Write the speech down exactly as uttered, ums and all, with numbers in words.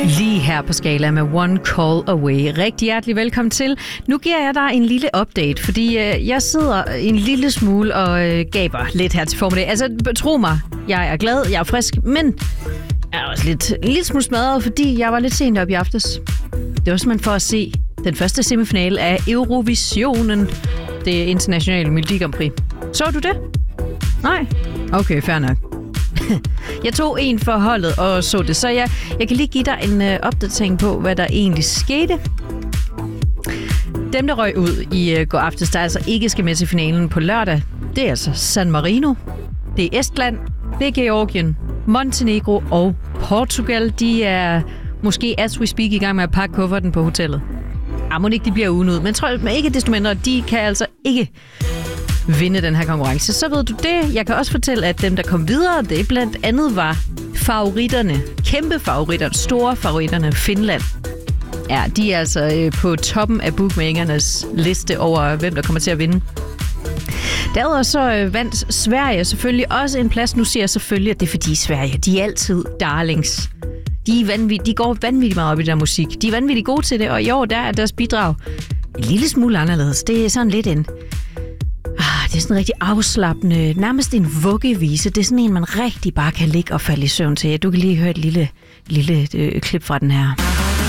Lige her på Skala med One Call Away. Rigtig hjertelig velkommen til. Nu giver jeg dig en lille update, fordi øh, jeg sidder en lille smule og øh, gaber lidt her til formiddag. Altså, tro mig, jeg er glad, jeg er frisk, men jeg er også lidt, en lille smule smadret, fordi jeg var lidt sent op i aftes. Det var simpelthen for at se den første semifinale af Eurovisionen, det internationale Melodi Grand Prix. Så du det? Nej? Okay, fair nok. Jeg tog en for holdet og så det, så jeg, jeg kan lige give dig en øh, opdatering på, hvad der egentlig skete. Dem, der røg ud i øh, går aftes, der altså ikke skal med til finalen på lørdag, det er altså San Marino, det er Estland, det er Georgien, Montenegro og Portugal. De er måske as we speak i gang med at pakke kufferten på hotellet. Ah, må ikke de bliver uden ud, men tror jeg ikke desto mindre, de kan altså ikke vinde den her konkurrence. Så ved du det. Jeg kan også fortælle, at dem, der kom videre, det blandt andet var favoritterne. Kæmpe favoritter. Store favoritterne. Finland. Ja, de er altså på toppen af bookmakernes liste over, hvem der kommer til at vinde. Derudover så vandt Sverige selvfølgelig også en plads. Nu siger jeg selvfølgelig, at det er fordi Sverige, de er altid darlings. De, er vanvitt- de går vanvittigt meget op i der musik. De er vanvittigt gode til det, og i år der er deres bidrag en lille smule anderledes. Det er sådan lidt en... Ah, det er sådan en rigtig afslappende, nærmest en vuggevise. Det er sådan en, man rigtig bare kan ligge og falde i søvn til. Du kan lige høre et lille, lille øh, klip fra den her.